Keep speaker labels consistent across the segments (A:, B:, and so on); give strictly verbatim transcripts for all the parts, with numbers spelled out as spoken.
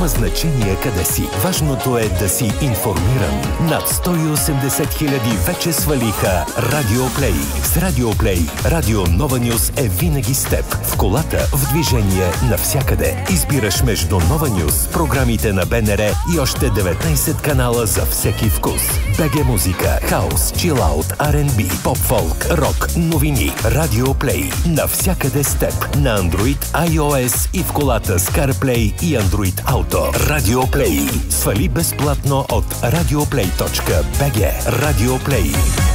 A: Няма значение къде си. Важното е да си информиран. Над сто и осемдесет хиляди вече свалиха Радиоплей. С Радиоплей Радио Нова Нюс е винаги с теб. В колата, в движение, навсякъде. Избираш между Нова Нюс, програмите на БНР и още деветнайсет канала за всеки вкус. БГ музика, хаус, чилаут, Ар енд Би, поп-фолк, рок, новини. Радиоплей. Навсякъде с теб. На Android, iOS и в колата с CarPlay и Android Auto. Радиоплей. Свали безплатно от радиоплей точка би джи. Радиоплей.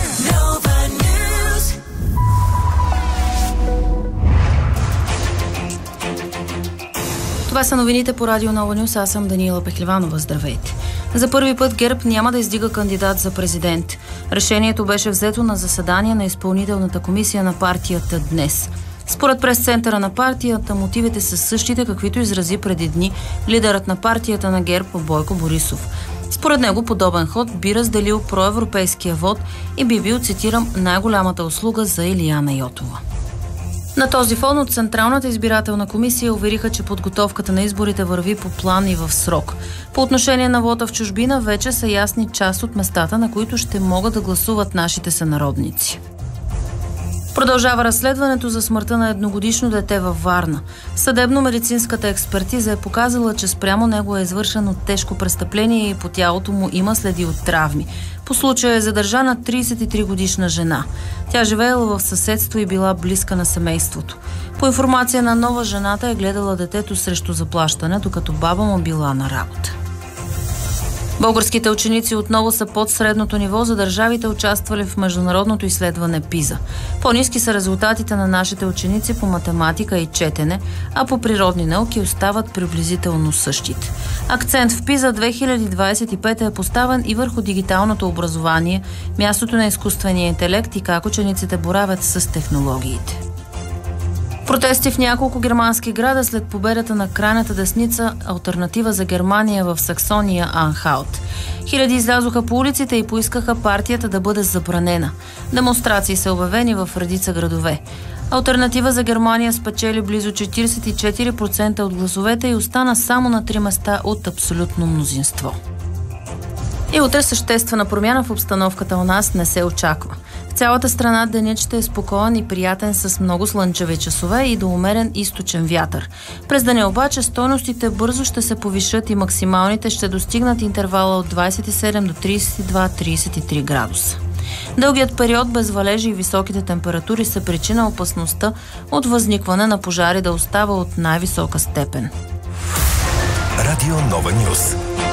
B: Това са новините по Радио Нова Нюс. Аз съм Даниела Пехливанова. Здравейте. За първи път ГЕРБ няма да издига кандидат за президент. Решението беше взето на заседание на изпълнителната комисия на партията днес. Според прес-центъра на партията, мотивите са същите, каквито изрази преди дни лидерът на партията на ГЕРБ Бойко Борисов. Според него подобен ход би разделил проевропейския вод и би бил, цитирам, най-голямата услуга за Илияна Йотова. На този фон от Централната избирателна комисия увериха, че подготовката на изборите върви по план и в срок. По отношение на вота в чужбина вече са ясни част от местата, на които ще могат да гласуват нашите сънародници. Продължава разследването за смъртта на едногодишно дете във Варна. Съдебно-медицинската експертиза е показала, че спрямо него е извършено тежко престъпление и по тялото му има следи от травми. По случая е задържана трийсет и три годишна жена. Тя живеела в съседство и била близка на семейството. По информация на Нова, жената е гледала детето срещу заплащане, докато баба му била на работа. Българските ученици отново са под средното ниво за държавите, участвали в международното изследване ПИЗА. По-ниски са резултатите на нашите ученици по математика и четене, а по природни науки остават приблизително същите. Акцент в ПИЗА две хиляди двадесет и пета е поставен и върху дигиталното образование, мястото на изкуствения интелект и как учениците боравят с технологиите. Протести в няколко германски града след победата на крайната десница Алтернатива за Германия в Саксония Анхалт. Хиляди излязоха по улиците и поискаха партията да бъде забранена. Демонстрации са обявени в редица градове. Алтернатива за Германия спечели близо четирийсет и четири процента от гласовете и остана само на три места от абсолютно мнозинство. И утре съществена промяна в обстановката у нас не се очаква. В цялата страна денят ще е спокоен и приятен с много слънчеви часове и до умерен източен вятър. През деня обаче стойностите бързо ще се повишат и максималните ще достигнат интервала от двадесет и седем до тридесет и два до тридесет и три градуса. Дългият период без валежи и високите температури са причина опасността от възникване на пожари да остава от най-висока степен.
A: Радио Нова Нюс.